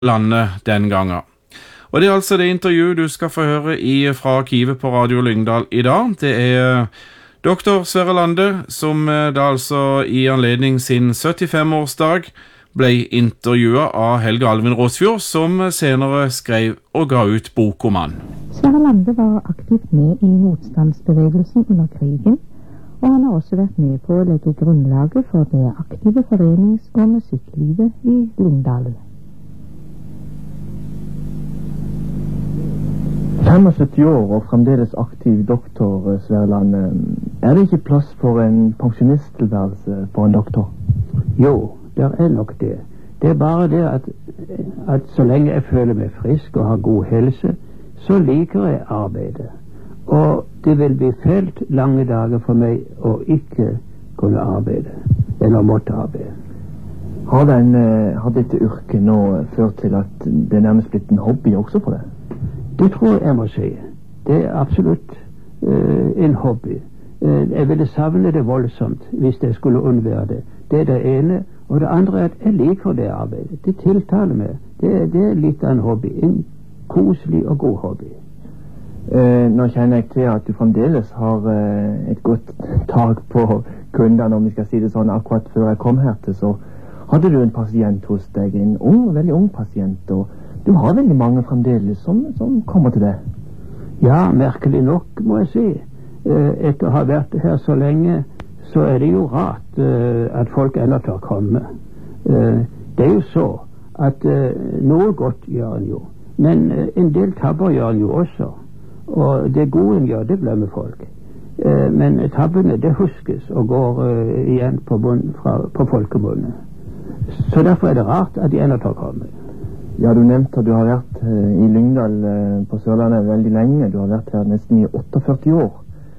landet den gangen. Og det er altså det intervjuet du skal få høre fra arkivet på Radio Lyngdal i dag. Det er Dr. Sverre Lande som da altså i anledning sin 75-årsdag ble intervjuet av Helge Alvin Råsfjord, som senere skrev og ga ut bok om han. Sverre Lande var aktivt med i motstandsbevegelsen under krigen, og han har også vært med på å legge grunnlaget for det aktive forenings- og musikklivet i Lyngdal. 75 år og fremdeles aktiv doktor, Sverre Lande. Er det ikke plass for en pensjonisttilværelse for en doktor? Jo, det er nok det. Det er bare det at så lenge jeg føler meg frisk og har god helse, så liker jeg arbeidet. Og det vil bli fælt lange dager for meg å ikke kunne arbeide, eller måtte arbeide. Har dette yrket nå ført til at det nærmest blitt en hobby også for deg? Det tror jeg må si. Det er absolutt en hobby. Jeg ville savne det voldsomt hvis jeg skulle unnvære det. Det er det ene. Og det andre er at jeg liker det arbeidet. Det tiltaler meg. Det er litt av en hobby. En koselig og god hobby. Nå kjenner jeg til at du fremdeles har et godt tak på kundene, om vi skal si det sånn. Akkurat før jeg kom her til, så hadde du en pasient hos deg, en veldig ung pasient, og du har veldig mange fremdeles som kommer til deg. Ja, merkelig nok, må jeg si. Etter å ha vært her så lenge, så er det jo rart at folk ennå tør komme. Det er jo så at noe godt gjør en jo, men en del tabber gjør en jo også. Og det gode en gjør, det glemmer folk. Men tabbene, det huskes og går igjen på folkemunne. Så derfor er det rart at de ennå tør komme. Ja, du nevnte at du har vært i Lyngdal på Sørlandet veldig lenge. Du har vært her nesten i 48 år.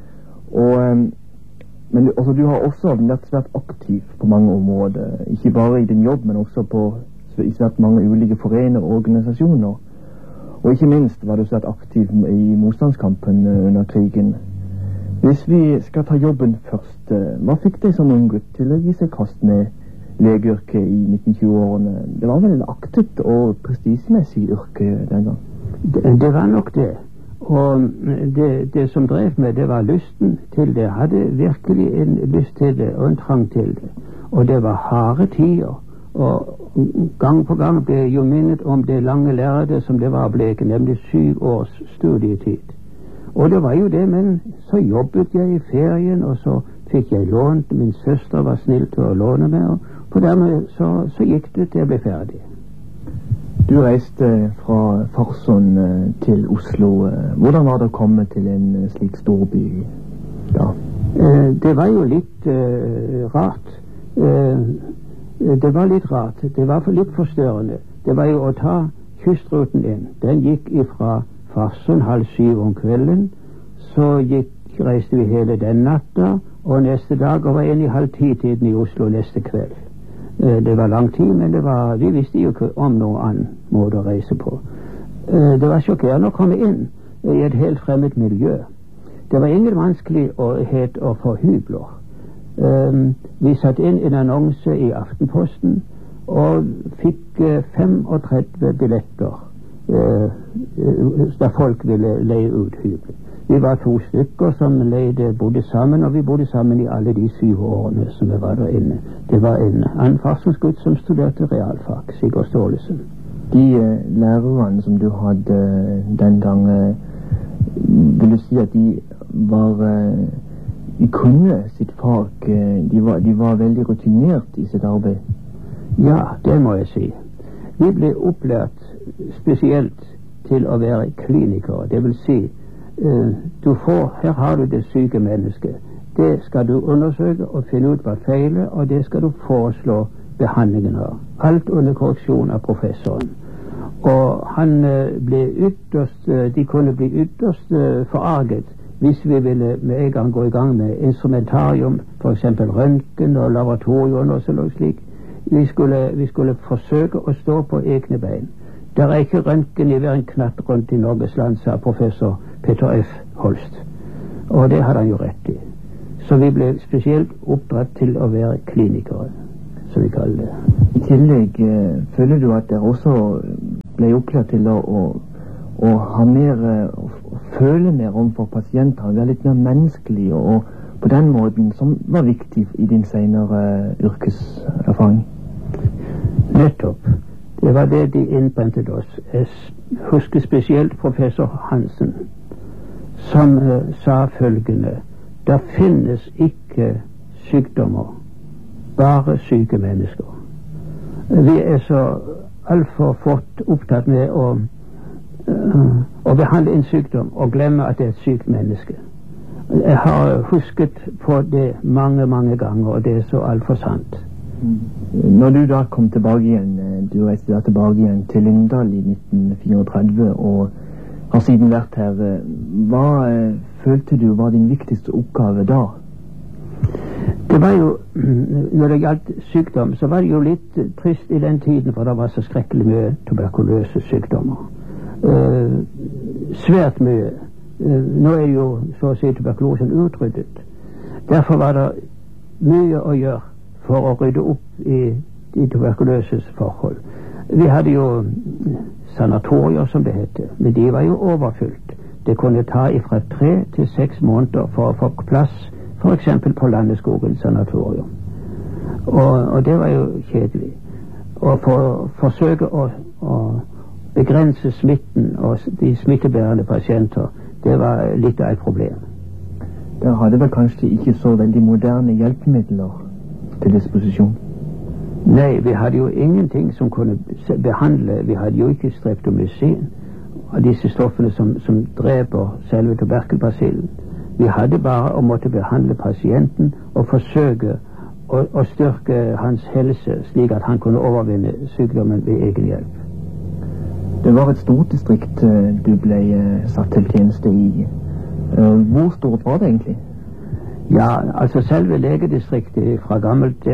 Men du har også vært svært aktiv på mange områder. Ikke bare i din jobb, men også i svært mange ulike foreninger og organisasjoner. Og ikke minst var du svært aktiv i motstandskampen under krigen. Hvis vi skal ta jobben først, hva fikk deg som ung gutt til å gi seg kast med legeyrket i 1920-årene? Det var vel aktet og prestisjemessig yrke den gang? Det var nok det. Og det som drev meg, det var lysten til det. Jeg hadde virkelig en lyst til det og en trang til det. Og det var harde tider. Og gang på gang ble jeg jo minnet om det lange lærde som det var å bleke, nemlig 7 års studietid. Og det var jo det, men så jobbet jeg i ferien, og så fikk jeg lånt. Min søster var snill til å låne meg, og på dermed så gikk det til jeg ble ferdig. Du reiste fra Farsund til Oslo. Hvordan var det å komme til en slik storby da? Det var jo litt rart. Det var litt rart. Det var litt forstørrende. Det var jo å ta kystruten inn. Den gikk ifra Farsund 6:30 om kvelden. Så reiste vi hele den natta, og neste dag var jeg inn i 9:30-tiden i Oslo neste kveld. Det var lang tid, men vi visste jo ikke om noen annen måte å reise på. Det var sjokkerende å komme inn i et helt fremmed miljø. Det var ingen vanskelighet å få hybler. Vi satt inn en annonse i Aftenposten og fikk 35 billetter da folk ville leie ut hybler. Vi var 2 stykker som bodde sammen, og vi bodde sammen i alle de 7 årene som vi var der inne. Det var en annen farsonsgutt som studerte realfag, Sigurd Staalesen. De lærerne som du hadde den gang, vil du si at de kunne sitt fag, de var veldig rutinert i sitt arbeid? Ja, det må jeg si. Vi ble opplært spesielt til å være klinikere. Det vil si, her har du det syke mennesket. Det skal du undersøke og finne ut hva feiler, og det skal du foreslå behandlingen av. Alt under korreksjon av professoren. Og de kunne bli ytterst forarget hvis vi ville med en gang gå i gang med instrumentarium, for eksempel røntgen og laboratorium og sånn slik. Vi skulle forsøke å stå på egne bein. Det er ikke røntgen i hver en knatt rundt i Norges land, sa professor Peter F. Holst. Og det hadde han jo rett i. Så vi ble spesielt oppdratt til å være klinikere, som vi kaller det. I tillegg føler du at det også ble opplært til å ha mer, å føle mer omfor pasientene, være litt mer menneskelig, og på den måten som var viktig i din senere yrkeserfaring. Nettopp. Det var det de innprentet oss. Jeg husker spesielt professor Hansen, som sa følgende: det finnes ikke sykdommer, bare syke mennesker. Vi er så altfor fort opptatt med å behandle en sykdom og glemme at det er et sykt menneske. Jeg har husket på det mange, mange ganger, og det er så altfor sant. Når du da kom tilbake igjen, du reiste da tilbake igjen til Lyngdal i 1934 og har siden vært her, hva følte du var din viktigste oppgave da? Det var jo, når det gjaldt sykdom, så var det jo litt trist i den tiden, for det var så skrekkelig mye tuberkuløse sykdommer. Svært mye. Nå er jo så å si tuberkulosen utryddet. Derfor var det mye å gjøre for å rydde opp i de tuberkuløses forhold. Vi hadde jo sanatorier, som det heter, men de var jo overfylt. Det kunne ta fra 3 til 6 måneder for å få plass, for eksempel på Landeskogen sanatorium. Og det var jo kjedelig. Og for å forsøke å begrense smitten og de smittebærende pasienter, det var litt av et problem. Der hadde vel kanskje ikke så veldig moderne hjelpemidler til disposisjon? Nei, vi hadde jo ingenting som kunne behandle. Vi hadde jo ikke streptomycin og disse stoffene som dreper selve tuberkelbasillen. Vi hadde bare å måtte behandle pasienten og forsøke å styrke hans helse, slik at han kunne overvinne sykdommen ved egen hjelp. Det var et stort distrikt du ble satt til tjeneste i. Hvor stort var det egentlig? Ja, altså selve legedistriktet fra gammelt,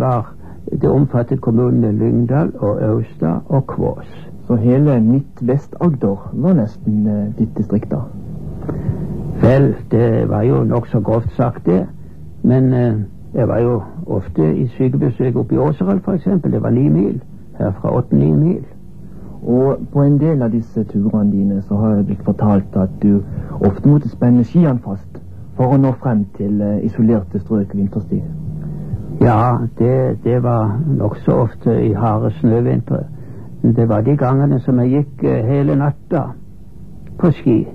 det omfattet kommunene Lyngdal og Austad og Kvås. Så hele Midt-Vest-Agder var nesten ditt distrikt da? Vel, det var jo nok så grovt sagt det, men jeg var jo ofte i sykebesøk oppe i Åseral for eksempel. Det var 9 mil, herfra 8-9 mil. Og på en del av disse turene dine så har jeg blitt fortalt at du ofte måtte spenne skiene fast for å nå frem til isolerte strøk vinterstid. Ja, det var nok så ofte i harde snøvintre. Det var de gangene som jeg gikk hele natta på ski.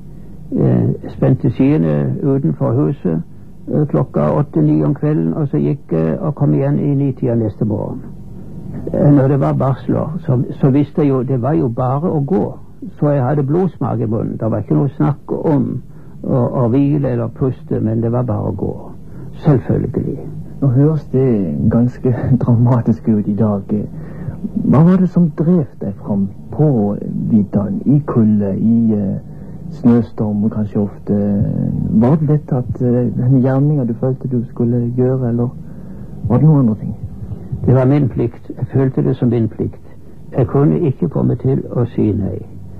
Spente skiene utenfor huset klokka 8-9 om kvelden, og så gikk jeg og kom igjen i 9-tida neste morgen. Når det var barsler, så visste jeg jo, det var jo bare å gå. Så jeg hadde blodsmak i munnen. Det var ikke noe snakk om å hvile eller puste, men det var bare å gå. Selvfølgelig. Nå høres det ganske dramatisk ut i dag. Hva var det som drev deg fram på viddan, i kulde, i snøstorm og kanskje ofte? Var det dette at denne gjerningen du følte du skulle gjøre, eller var det noen andre ting? Det var min plikt. Jeg følte det som min plikt. Jeg kunne ikke få meg til å si nei.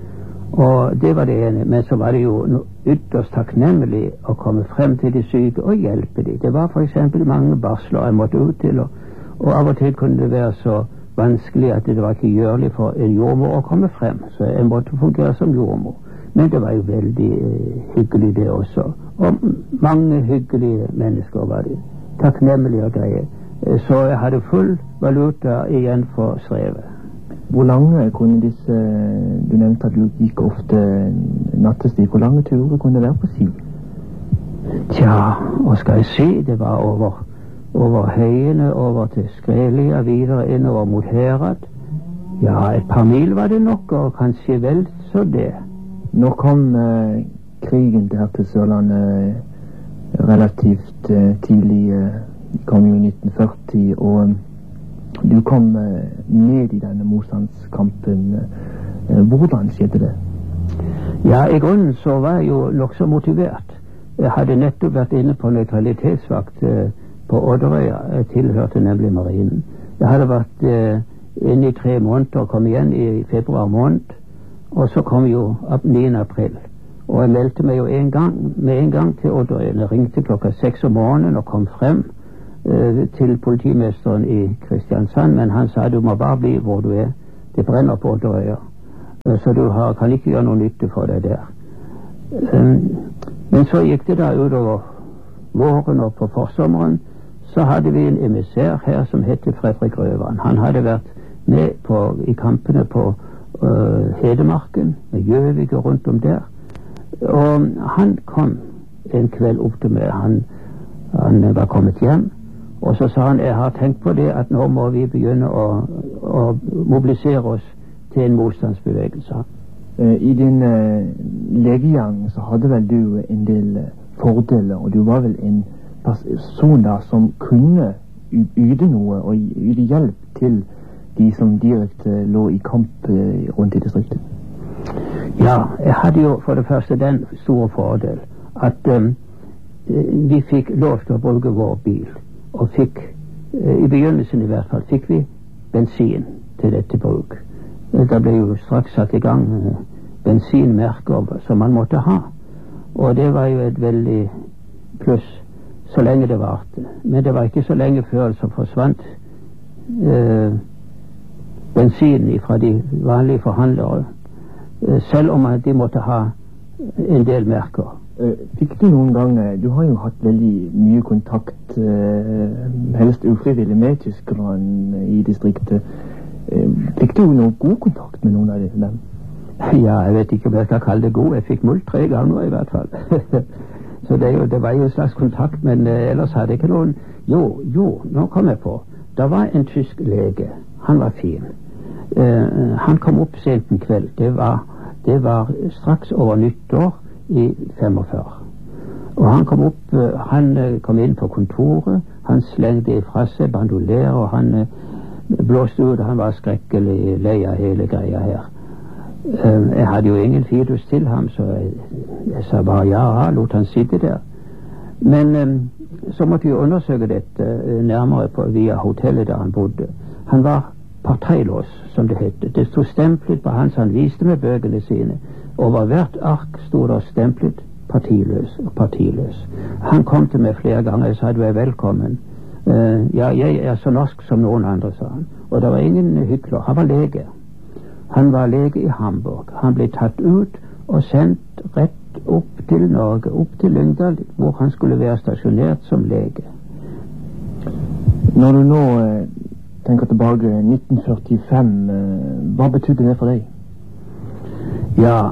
Og det var det ene. Men så var det jo ytterst takknemlig å komme frem til de syke og hjelpe dem. Det var for eksempel mange barsler jeg måtte ut til, og av og til kunne det være så vanskelig at det var ikke gjørlig for en jordmor å komme frem. Så jeg måtte fungere som jordmor. Men det var jo veldig hyggelig det også. Og mange hyggelige mennesker var det. Takknemlige og greie. Så jeg hadde full valuta igjen for strevet. Hvor lange kunne disse, du nevnte at du gikk ofte nattestid, hvor lange turer kunne det være på ski? Tja, hva skal jeg si? Det var over høyene, over til Skrelia, videre innover mot Herad. Ja, et par mil var det nok, og kanskje vel så det. Nå kom krigen her til Sørlandet relativt tidlig. Kom jo i 1940, og du kom ned i denne motstandskampen. Hvordan skjedde det? Ja, i grunnen så var jeg jo nok så motivert. Jeg hadde nettopp vært inne på nøytralitetsvakt på Odderøya. Jeg tilhørte nemlig marinen. Jeg hadde vært inne i 3 måneder og kom igjen i februar måned, og så kom jo 9. april. Og jeg meldte meg jo med en gang til Odderøya. Jeg ringte klokka 6 om morgenen og kom frem til politimesteren i Kristiansand, men han sa du må bare bli hvor du er. Det brenner på Odderøya. Så du kan ikke gjøre noe nytte for deg der. Men så gikk det da utover våren, og på forsommeren så hadde vi en emissær her som heter Fredrik Røvan. Han hadde vært med i kampene på Hedemarken, med Gjøvik og rundt om der. Og han kom en kveld opp til meg. Han var kommet hjem, og så sa han, jeg har tenkt på det at nå må vi begynne å mobilisere oss til en motstandsbevegelse. I din legegang så hadde vel du en del fordeler, og du var vel en person da som kunne yte noe og yte hjelp til de som direkte lå i kamp rundt i distriktet. Ja, jeg hadde jo for det første den store fordel at vi fikk lov til å bruke vår bil, og fikk, i begynnelsen i hvert fall, fikk vi bensin til dette bruk. Det ble jo straks satt i gang bensinmerker som man måtte ha, og det var jo et veldig pluss så lenge det varte. Men det var ikke så lenge før så forsvant bensinen fra de vanlige forhandlere, selv om de måtte ha en del merker. Fikk du noen gang, du har jo hatt veldig mye kontakt, helst ufrivillig, med tyskerne i distriktet. Fikk du noen god kontakt med noen av dem? Ja, jeg vet ikke om jeg skal kalle det god. Jeg fikk muld 3 ganger i hvert fall. Så det var jo en slags kontakt, men ellers hadde jeg ikke noen. Jo, nå kom jeg på. Det var en tysk lege. Han var fin. Han kom opp sent en kveld. Det var straks over nyttår i 45. Og han kom inn på kontoret. Han slengte fra seg bandolerer, og han blåste ut. Han var skrekkelig lei av hele greia her. Jeg hadde jo ingen fidus til ham, så jeg sa bare ja, lot han sitte der. Men så måtte vi undersøke dette nærmere via hotellet der han bodde. Han var parteiløs, som det hette. Det stod stemplet på hans, han viste med bøkene sine. Over hvert ark stod der stemplet partiløs og partiløs. Han kom til meg flere ganger og sa du er velkommen. Ja, jeg er så norsk som noen andre, sa han. Og det var ingen hykler. Han var lege. Han var lege i Hamburg. Han ble tatt ut og sendt rett opp til Norge, opp til Lyngdal, hvor han skulle være stasjonert som lege. Når du nå tenker tilbake 1945, hva betydde det for deg? Ja,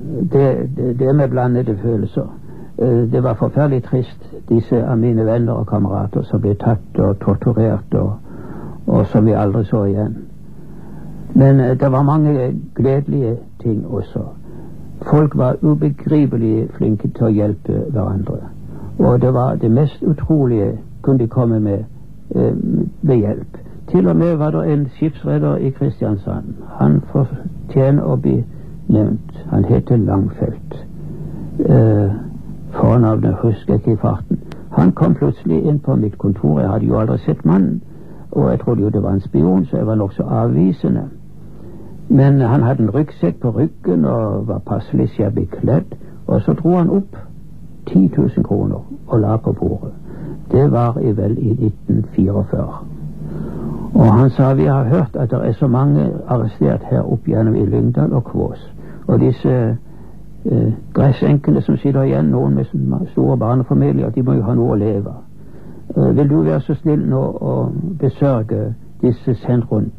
det med blandede følelser. Det var forferdelig trist, disse av mine venner og kamerater som ble tatt og torturert, og som vi aldri så igjen. Men det var mange gledelige ting også. Folk var ubegripelig flinke til å hjelpe hverandre. Og det var det mest utrolige kunne de komme med hjelp. Til og med var det en skipsredder i Kristiansand. Han fortjener å bli nevnt. Han heter Langfeldt. Fornavnet husker jeg ikke i farten. Han kom plutselig inn på mitt kontor. Jeg hadde jo aldri sett mannen, og jeg trodde jo det var en spion, så jeg var nok så avvisende. Men han hadde en ryggsekk på ryggen og var passelig shabby kledd, og så dro han opp 10 000 kroner og la på bordet. Det var vel i 1944. Og han sa vi har hørt at det er så mange arrestert her opp gjennom i Lyngdal og Kvås, og disse gressenkene som sitter igjen, noen med store barnefamilier, de må jo ha noe å leve. Vil du være så snill nå å besørge disse sendt rundt?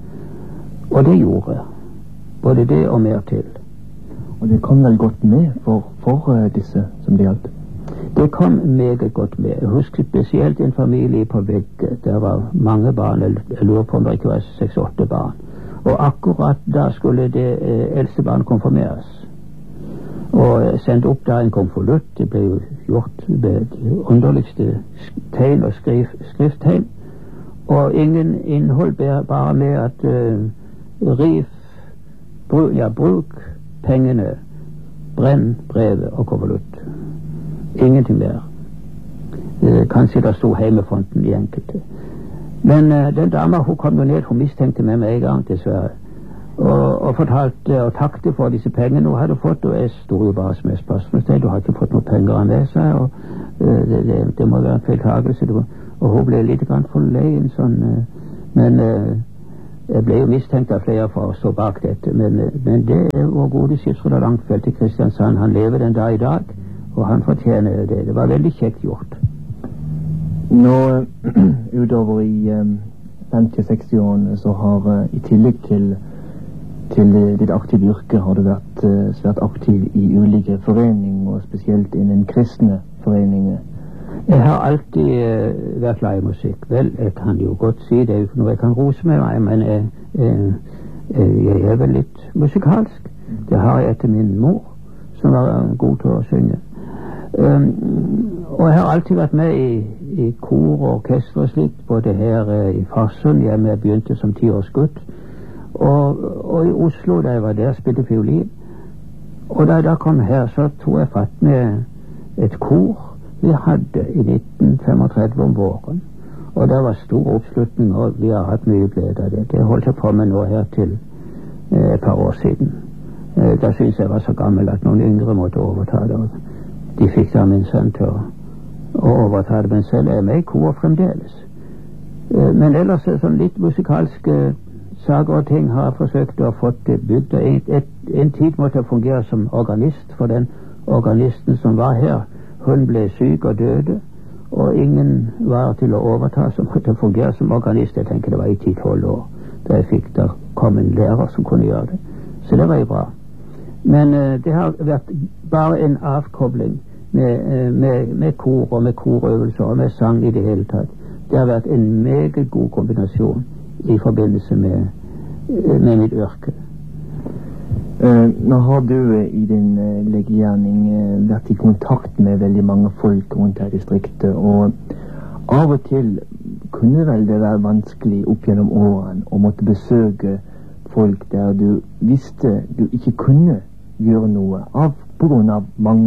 Og det gjorde både det og mer til. Og det kom vel godt med for disse som det gjaldt? Det kom meget godt med. Jeg husker spesielt en familie på Vegge. Der var mange barn. Jeg lurer på om det ikke var 6-8 barn. Og akkurat da skulle det eldste barn konfirmeres. Og sendt opp da en konvolutt. Det ble jo gjort med de underligste tegn og skrifttegn. Og ingen innhold, bare med at bruk pengene, brenn brevet og konvolutt. Ingenting mer. Kanskje det stod Heimefonten i enkelte. Men den dama, hun kom jo ned, hun mistenkte meg med en gang, dessverre. Og fortalte og takte for disse pengene hun hadde fått, og jeg stod jo bare som et spørsmålstegn. Du har ikke fått noen penger av meg, sa jeg, og det må være en feiltagelse. Og hun ble litt grann forlegen sånn, men Jeg ble jo mistenkt av flere for å stå bak dette, men det er vår gode skipsråd Langfeldt i Kristiansand. Han lever den dag i dag, og han fortjener det. Det var veldig kjekt gjort. Nå, utover i 50-60-årene, så har i tillegg til ditt aktive yrke har du vært svært aktiv i ulike foreninger, og spesielt innen kristne foreninger. Jeg har alltid vært glad i musikk. Vel, jeg kan jo godt si det er jo ikke noe jeg kan rose med meg, men jeg er vel litt musikalsk. Det har jeg etter min mor, som var god til å synge. Og jeg har alltid vært med i kor og orkester og slikt, både her i Farsund, hjemme jeg begynte som 10-årsgutt, og i Oslo, da jeg var der, spilte fiolin. Og da jeg da kom her, så tog jeg fatt med et kor vi hadde i 1935 om våren, og det var stor oppslutning, og vi har hatt mye glede av det. Det holdt jeg på med nå her til et par år siden. Da syntes jeg var så gammel at noen yngre måtte overta det, og de fikk da min sønn til å overta det, men selv er jeg med i kor fremdeles. Men ellers er sånn litt musikalske saker og ting har jeg forsøkt å få det bygd. En tid måtte jeg fungere som organist, for den organisten som var her, hun ble syk og døde, og ingen var til å overta, som måtte fungere som organist. Jeg tenker det var i 10-12 år da jeg fikk der kom en lærer som kunne gjøre det. Så det var jo bra. Men det har vært bare en avkobling med kor og med korøvelser og med sang i det hele tatt. Det har vært en meget god kombinasjon i forbindelse med mitt yrke. Nå har du i din legegjerning vært i kontakt med veldig mange folk rundt her i distriktet, og av og til kunne vel det være vanskelig opp gjennom årene å måtte besøke folk der du visste du ikke kunne gjøre noe på grunn av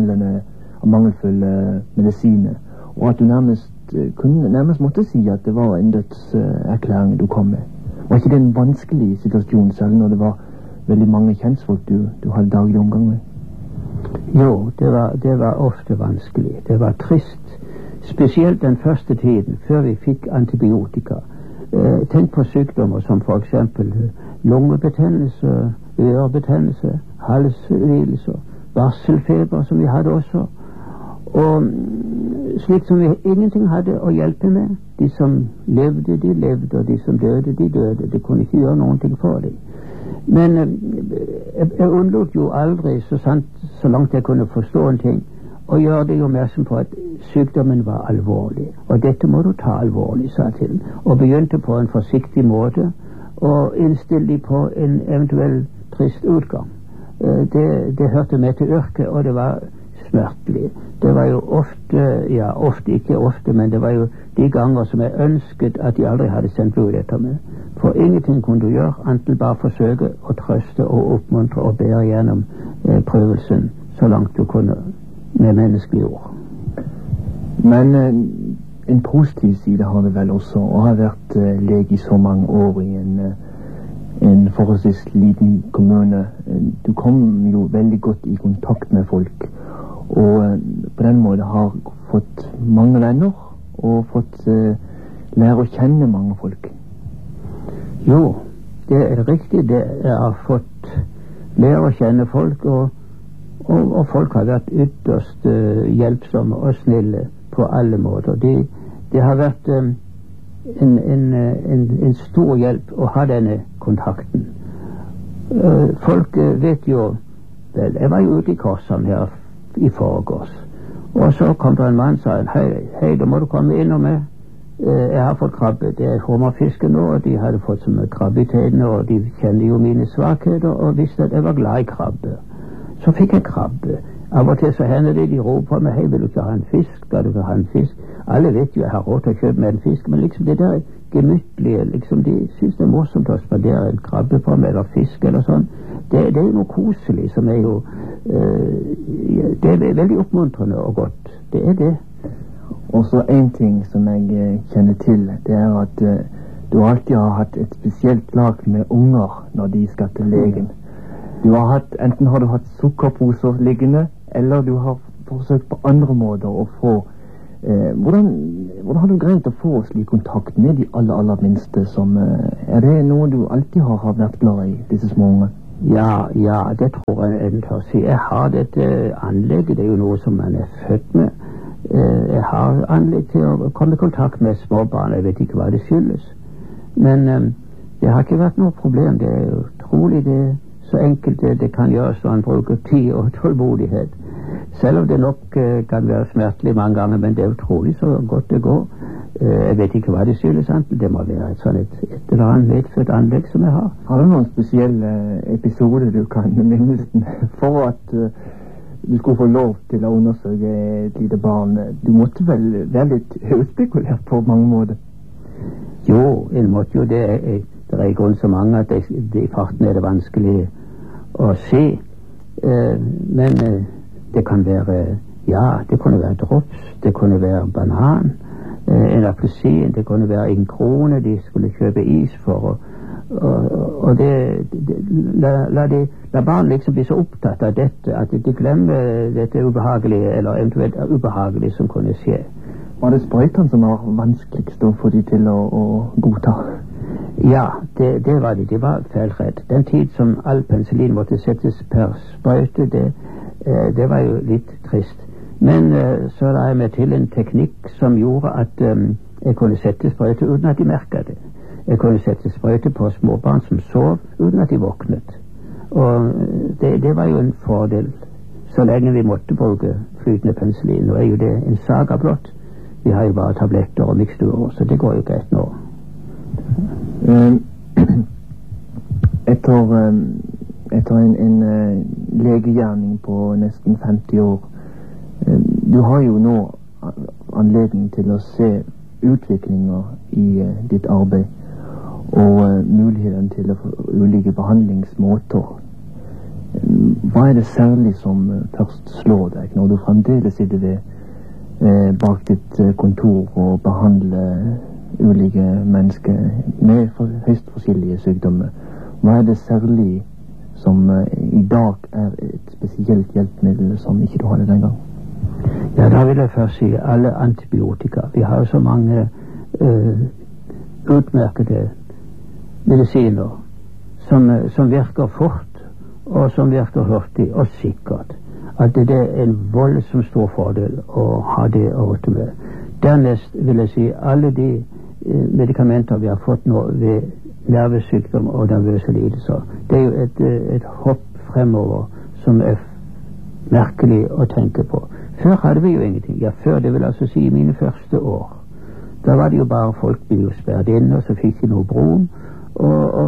mangelfulle medisiner, og at du nærmest måtte si at det var en dødserklæring du kom med. Var ikke det en vanskelig situasjon, selv når det var veldig mange kjentfolk du hadde daglig omgang med? Jo, det var ofte vanskelig. Det var trist. Spesielt den første tiden, før vi fikk antibiotika. Tenk på sykdommer som for eksempel lungebetennelse, ørebetennelse, halslidelser, barselfeber som vi hadde også. Og slik som vi ingenting hadde å hjelpe med. De som levde, de levde, og de som døde, de døde. Det kunne ikke gjøre noen ting for dem. Men jeg unnlot jo aldri, så langt jeg kunne forstå en ting, å gjøre deg oppmerksom på at sykdommen var alvorlig. Og dette må du ta alvorlig, sa jeg til. Og begynte på en forsiktig måte å innstille dem på en eventuell trist utgang. Det hørte med til yrket, og det var smertelig. Det var jo ikke ofte, men det var jo de ganger som jeg ønsket at de aldri hadde sendt blod etter meg. For ingenting kunne du gjøre, annet bare forsøke å trøste og oppmuntre og bære gjennom prøvelsen så langt du kunne med menneskelige ord. Men en positiv side har det vel også, å ha vært lege i så mange år i en forholdsvis liten kommune. Du kom jo veldig godt i kontakt med folk, og på den måten har fått mange venner og fått lære å kjenne mange folk. Jo, det er riktig. Det har fått lære å kjenne folk, og folk har vært ytterst hjelpsomme og snille på alle måter. Det har vært en stor hjelp å ha denne kontakten. Folk vet jo vel, jeg var jo ute i Korshavn her i forgårs, og så kom det en mann og sa hei, da må du komme inn og med. Jeg har fått krabbe. Det er hummerfiske nå, og de hadde fått så mye krabbe i tennene, og de kjenner jo mine svakheter og visste at jeg var glad i krabbe. Så fikk jeg krabbe. Av og til så hender det de roper meg, hei, vil du ikke ha en fisk? Skal du ikke ha en fisk? Alle vet jo jeg har råd til å kjøpe med en fisk, men liksom det der gemyttlige, liksom de synes det er morsomt å spandere en krabbe på meg, eller fisk eller sånn. Det er jo noe koselig som er jo det er veldig oppmuntrende og godt. Det er det. Og så en ting som jeg kjenner til, det er at du alltid har hatt et spesielt lag med unger når de skal til legen. Enten har du hatt sukkerposer liggende, eller du har forsøkt på andre måter å få Hvordan har du greid å få slik kontakt med de aller minste? Det noe du alltid har vært glad i, disse små unge? Ja, det tror jeg en tør si. Jeg har dette anlegget, det er jo noe som man er født med. Jeg har anlegg til å komme i kontakt med små barn. Jeg vet ikke hva det skyldes. Men det har ikke vært noe problem. Det er utrolig så enkelt det kan gjøres når man bruker tid og tålmodighet. Selv om det nok kan være smertelig mange ganger, men det er utrolig så godt det går. Jeg vet ikke hva det skyldes, det må være et eller annet medfødt anlegg som jeg har. Har du noen spesielle episoder du kan minnes for at du skulle få lov til å undersøke et lite barn? Du måtte vel være litt utspekulert på mange måter? Jo, en måtte jo det. Det er i grunn så mange at i farten er det vanskelig å se. Men det kan være, det kunne være drops, det kunne være banan, en appelsin, det kunne være en krone de skulle kjøpe is for, og la barn liksom bli så opptatt av dette at de glemmer dette ubehagelige eller eventuelt ubehagelige som kunne skje. Var det sprøytene som var vanskeligst å få de til å godta? Ja, det var det. Det var feilrett. Den tid som all penicillin måtte settes per sprøyte, det var jo litt trist. Men så la jeg meg til en teknikk som gjorde at jeg kunne sette sprøyte uten at de merket det. Jeg kunne sette sprøyte på småbarn som sov uten at de våknet. Og det var jo en fordel så lenge vi måtte bruke flytende penicillin. Nå er jo det en saga blott. Vi har jo bare tabletter og miksturer, så det går jo greit nå. Etter en legegjerning på nesten 50 år, du har jo nå anledning til å se utviklinger i ditt arbeid og muligheten til å få ulike behandlingsmåter. Hva er det særlig som først slår deg når du fremdeles sitter bak ditt kontor og behandler ulike mennesker med høyst forskjellige sykdommer? Hva er det særlig som i dag er et spesielt hjelpemiddel som ikke du hadde den gang? Ja, da vil jeg først si alle antibiotika. Vi har jo så mange utmerkede medisiner som virker fort og som virker hurtig og sikkert. At det er en voldsom stor fordel å ha det å råte med. Dernest vil jeg si alle de medikamenter vi har fått nå ved nervesykdom og nervøse lidelser. Det er jo et hopp fremover som er merkelig å tenke på. Før hadde vi jo ingenting. Ja, før, det vil altså si i mine første år. Da var det jo bare folk ble jo sperret inne, og så fikk de noe brom og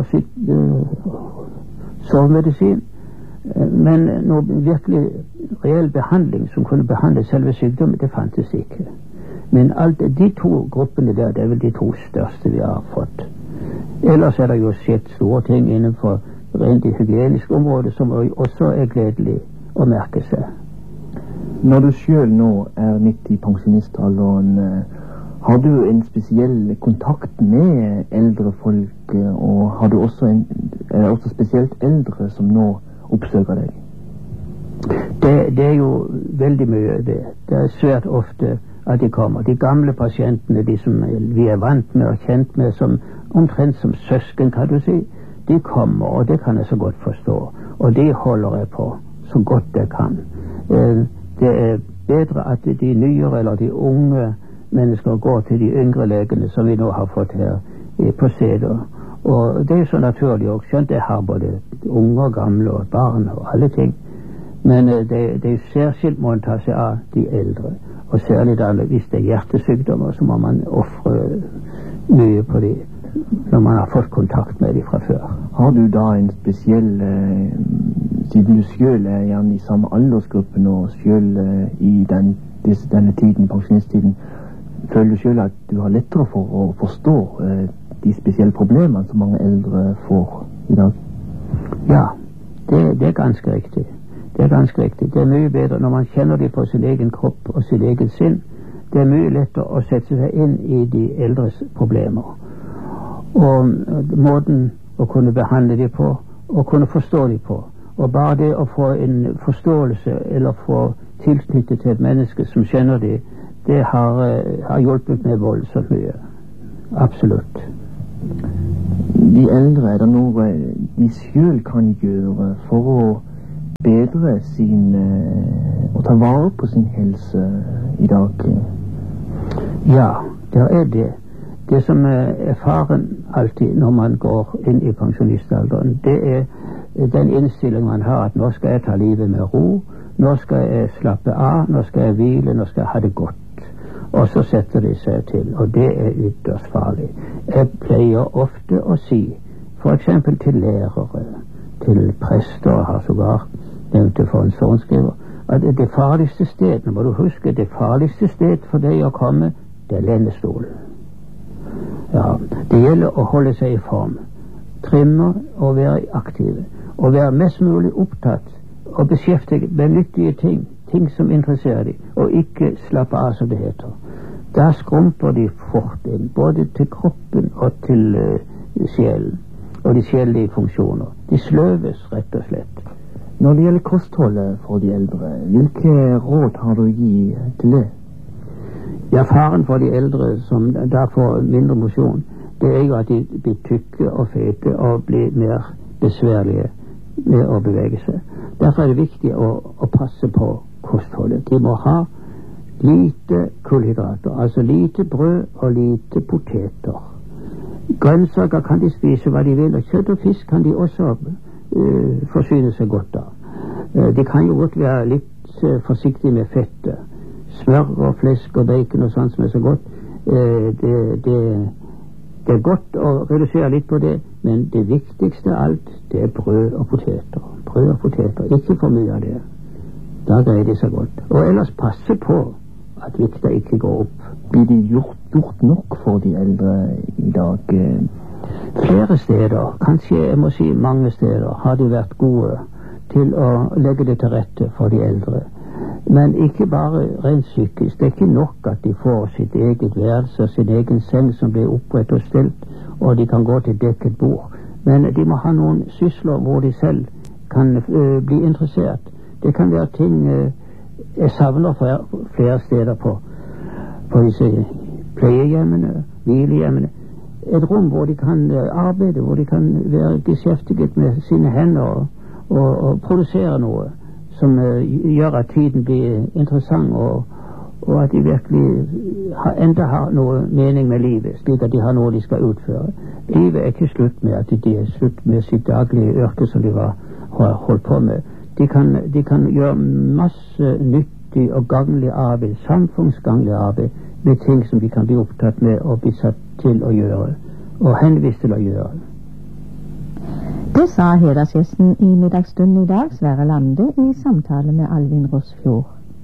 sovemedisin. Men noe virkelig reell behandling som kunne behandle selve sykdommen, det fantes ikke. Men alt de to gruppene der, det er vel de to største vi har fått. Ellers er det jo skjedd store ting innenfor rent det hygieniske området som også er gledelig å merke seg. Når du selv nå er midt i pensjonistalderen, har du en spesiell kontakt med eldre folk, og har du også er det også spesielt eldre som nå oppsøker deg? Det er jo veldig mye det. Det er svært ofte at de kommer. De gamle pasientene, de som vi er vant med og kjent med, som omtrent som søsken, kan du si, de kommer, og det kan jeg så godt forstå. Og det holder jeg på så godt jeg kan. Det er bedre at de nyere eller de unge mennesker går til de yngre legene som vi nå har fått her på Seder. Og det er jo så naturlig også, skjønt jeg har både unge og gamle og barn og alle ting. Men det er jo særskilt må man ta seg av de eldre. Og særlig da hvis det er hjertesykdommer, så må man offre mye på de når man har fått kontakt med de fra før. Har du da en spesiell siden du selv er gjerne i samme aldersgruppen og selv i denne tiden, pensjonisttiden, føler du selv at du har lettere for å forstå de spesielle problemene som mange eldre får i dag? Ja, det er ganske riktig. Det er ganske riktig. Det er mye bedre når man kjenner det på sin egen kropp og sin egen sinn. Det er mye lettere å sette seg inn i de eldres problemer. Og måten å kunne behandle dem på og kunne forstå dem på. Og bare det å få en forståelse eller få tilknyttet til et menneske som kjenner dem, Det har hjulpet meg voldsomt mye. Absolutt. De eldre, er det noe de selv kan gjøre for å bedre å ta vare på sin helse i dag? Ja, det er det. Det som er faren alltid når man går inn i pensjonistalderen, det er den innstilling man har at nå skal jeg ta livet med ro, nå skal jeg slappe av, nå skal jeg hvile, nå skal jeg ha det godt. Og så setter de seg til, og det er ytterst farlig. Jeg pleier ofte å si, for eksempel til lærere, til prester, har sågar nevnt det for en sorenskriver, at det farligste stedet, må du huske, det farligste sted for deg å komme, det er lendestolen. Ja, det gjelder å holde seg i form, trimme og være aktive, og være mest mulig opptatt og beskjeftiget med nyttige ting som interesserer dem, og ikke slappe av som det heter. Da skrumper de fort inn, både til kroppen og til sjelen, og de sjellige funksjoner. De sløves rett og slett. Når det gjelder kostholdet for de eldre, hvilke råd har du å gi til det? Ja, faren for de eldre som da får mindre mosjon, det er jo at de blir tykke og fete og blir mer besværlige med å bevege seg. Derfor er det viktig å passe på kostholdet. De må ha lite kullhydrater, altså lite brød og lite poteter. Grønnsaker kan de spise hva de vil, og kjøtt og fisk kan de også forsyne seg godt av. De kan jo godt være litt forsiktige med fettet. Smør og flesk og bacon og sånt som er så godt. Det er godt å redusere litt på det, men det viktigste av alt, det er brød og poteter. Brød og poteter, ikke for mye av det. Da greier de seg godt. Og ellers passe på at vikta ikke går opp. Blir det gjort nok for de eldre i dag? Flere steder, kanskje jeg må si mange steder, har de vært gode til å legge det til rette for de eldre. Men ikke bare rent psykisk. Det er ikke nok at de får sitt eget værelse og sin egen seng som blir opprett og stelt, og de kan gå til dekket bord. Men de må ha noen sysler hvor de selv kan bli interessert. Det kan være ting jeg savner flere steder på disse pleiehjemmene, hvilehjemmene. Et rom hvor de kan arbeide, hvor de kan være beskjeftiget med sine hender og produsere noe som gjør at tiden blir interessant, og at de virkelig enda har noe mening med livet, slik at de har noe de skal utføre. Livet er ikke slutt med at de er slutt med sitt daglige yrke som de har holdt på med. De kan gjøre masse nyttig og gagnlig arbeid, samfunnsgagnlig arbeid, med ting som de kan bli opptatt med og bli satt til å gjøre, og henvist til å gjøre. Det sa hedersgjesten i middagsstunden i dag, Sverre Lande, i samtale med Alvin Rosfjord.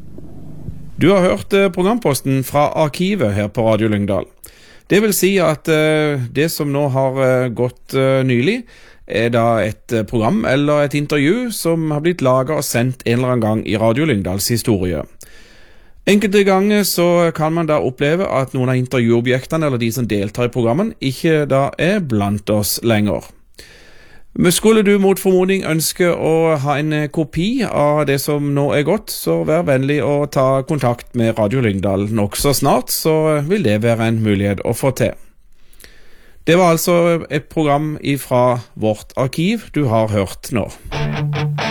Du har hørt programposten fra arkivet her på Radio Lyngdal. Det vil si at det som nå har gått nylig, er da et program eller et intervju som har blitt laget og sendt en eller annen gang i Radio Lyngdals historie. Enkelte ganger så kan man da oppleve at noen av intervjuobjektene eller de som deltar i programmen ikke da er blant oss lenger. Men skulle du mot formodning ønske å ha en kopi av det som nå er gått, så vær vennlig å ta kontakt med Radio Lyngdal nok så snart, så vil det være en mulighet å få til. Det var altså et program fra vårt arkiv du har hørt nå.